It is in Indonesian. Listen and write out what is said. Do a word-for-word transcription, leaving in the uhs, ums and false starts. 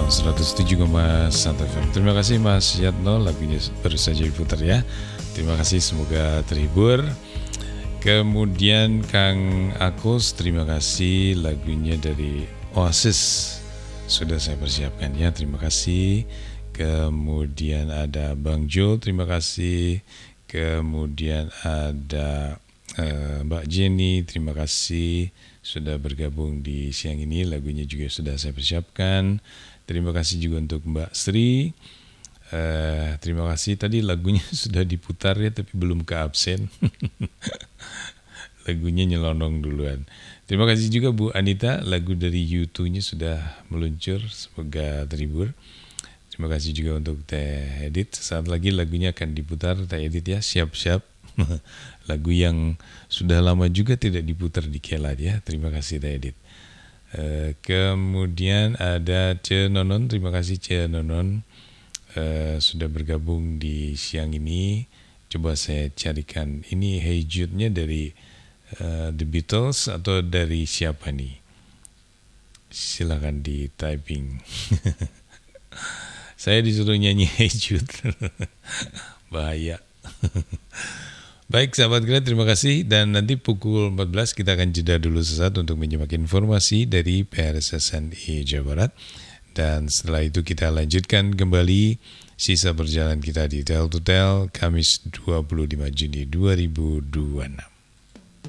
Town seratus tujuh koma satu F M. Terima kasih Mas Yatno, lagunya baru saja diputar ya. Terima kasih, semoga terhibur. Kemudian Kang Akos, terima kasih, lagunya dari Oasis sudah saya persiapkan ya, terima kasih. Kemudian ada Bang Jo, terima kasih. Kemudian ada uh, Mbak Jenny, terima kasih sudah bergabung di siang ini, lagunya juga sudah saya persiapkan. Terima kasih juga untuk Mbak Sri. Uh, terima kasih, tadi lagunya sudah diputar ya, tapi belum ke absen. Lagunya nyelonong duluan. Terima kasih juga Bu Anita, lagu dari U dua-nya sudah meluncur, semoga terhibur. Terima kasih juga untuk Teh Edit. Saat lagi lagunya akan diputar, Teh Edit ya, siap-siap. Lagu yang sudah lama juga tidak diputar di Kelat ya. Terima kasih Teh Edit. Uh, kemudian ada Ce Nonon, terima kasih Ce Nonon uh, sudah bergabung di siang ini. Coba saya carikan ini Hey Jude-nya dari uh, The Beatles atau dari siapa nih? Silakan di typing. Saya disuruh nyanyi Hey Jude. Bahaya. Baik sahabat Grade, terima kasih. Dan nanti pukul empat belas kita akan jeda dulu sesaat untuk menyimak informasi dari P R S S N I Jawa Barat. Dan setelah itu kita lanjutkan kembali sisa perjalanan kita di Tel to Tel Kamis dua puluh lima Juni dua ribu dua puluh enam.